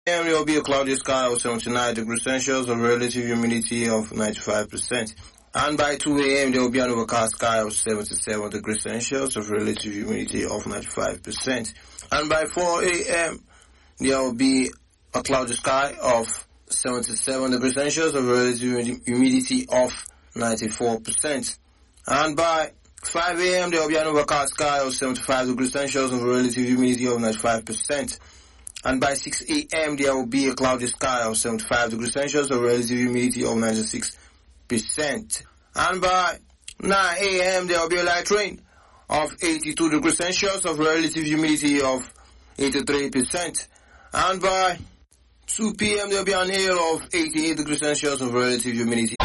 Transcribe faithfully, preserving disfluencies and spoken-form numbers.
And there will be a cloudy sky of seventy-nine degrees Celsius of relative humidity of ninety-five percent. And by two a.m. there will be an overcast sky of seventy-seven degrees Celsius of relative humidity of ninety-five percent. And by four a.m. there will be a cloudy sky of seventy-seven degrees Celsius of relative humidity of ninety-four percent. And by five a.m. there will be an overcast sky of seventy-five degrees Celsius of relative humidity of ninety-five percent. And by six a.m. there will be a cloudy sky of seventy-five degrees Celsius of relative humidity of ninety-six percent. And by nine a.m. there will be a light rain of eighty-two degrees Celsius of relative humidity of eighty-three percent. And by two p.m. there will be an hail of eighty-eight degrees Celsius of relative humidity